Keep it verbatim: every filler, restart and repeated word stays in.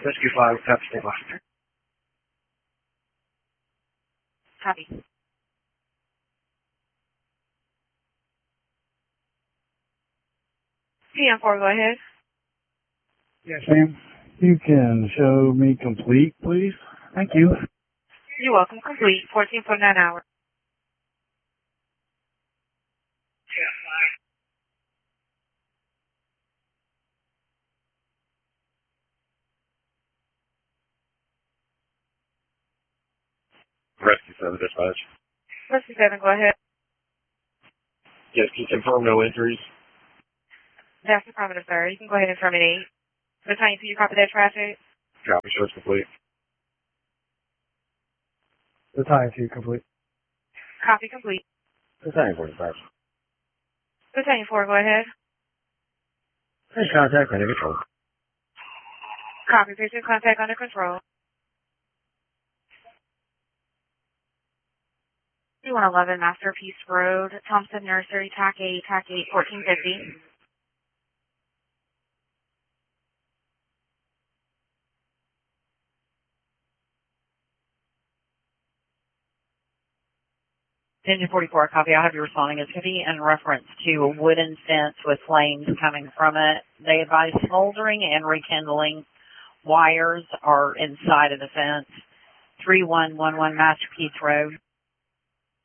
Rescue five, copy, stay by. Copy. P M four, go ahead. Yes, ma'am. You can show me complete, please. Thank you. You're welcome. Complete. fourteen point nine hours. Rescue seven, dispatch. Rescue seven, go ahead. Yes, can you confirm no injuries? That's affirmative, sir. You can go ahead and terminate. Battalion two, you copy that traffic? Copy, shows complete. Battalion two complete. Copy complete. Battalion four, dispatch. Battalion four, go ahead. Hey, contact under control. Copy. Patient contact under control. two one one one Masterpiece Road, Thompson Nursery, T A C eight, T A C eight, fourteen fifty. Engine forty-four, copy. I'll have you responding. It's going to be in reference to a wooden fence with flames coming from it. They advise smoldering and rekindling. Wires are inside of the fence. three one one one Masterpiece Road.